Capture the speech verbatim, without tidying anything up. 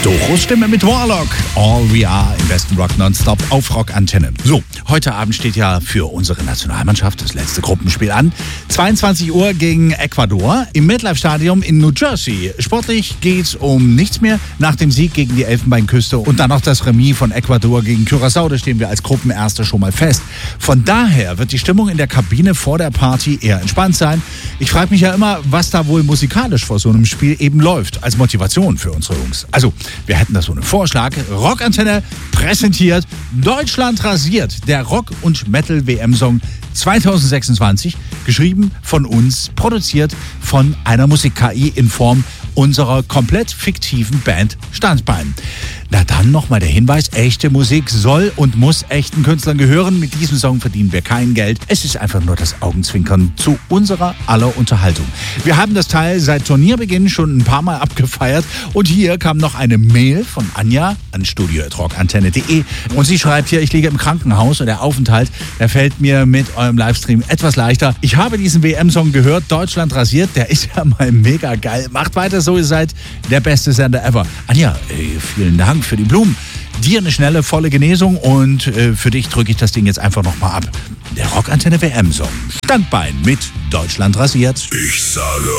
Dochos Stimme mit Warlock. All we are im besten Rock nonstop auf Rockantenne. So, heute Abend steht ja für unsere Nationalmannschaft das letzte Gruppenspiel an. zweiundzwanzig Uhr gegen Ecuador im MetLife-Stadion in New Jersey. Sportlich geht's um nichts mehr nach dem Sieg gegen die Elfenbeinküste und dann noch das Remis von Ecuador gegen Curaçao. Da stehen wir als Gruppenerster schon mal fest. Von daher wird die Stimmung in der Kabine vor der Party eher entspannt sein. Ich frage mich ja immer, was da wohl musikalisch vor so einem Spiel eben läuft, als Motivation für unsere Jungs. Also, wir hätten da so einen Vorschlag. Rockantenne präsentiert Deutschland rasiert, der Rock- und Metal-W M-Song zwanzig sechsundzwanzig, geschrieben von uns, produziert von einer Musik-K I in Form unserer komplett fiktiven Band Standbein. Na dann nochmal der Hinweis, echte Musik soll und muss echten Künstlern gehören. Mit diesem Song verdienen wir kein Geld. Es ist einfach nur das Augenzwinkern zu unserer aller Unterhaltung. Wir haben das Teil seit Turnierbeginn schon ein paar Mal abgefeiert und hier kam noch eine Mail von Anja an studio at rockantenne punkt de und sie schreibt hier, ich liege im Krankenhaus und der Aufenthalt, der fällt mir mit eurem Livestream etwas leichter. Ich habe diesen W M-Song gehört, Deutschland rasiert, der ist ja mal mega geil. Macht weiter so, ihr seid der beste Sender ever. Anja, ey, vielen Dank für die Blumen. Dir eine schnelle, volle Genesung und äh, für dich drücke ich das Ding jetzt einfach nochmal ab. Der Rockantenne W M-Song. Standbein mit Deutschland rasiert. Ich sage